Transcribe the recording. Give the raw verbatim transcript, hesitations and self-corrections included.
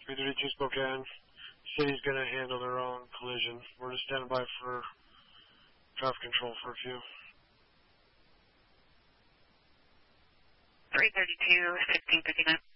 three thirty-two Spokane. City's going to handle their own collision. We're just standing by for traffic control for a few. three thirty-two, sixteen fifty-nine.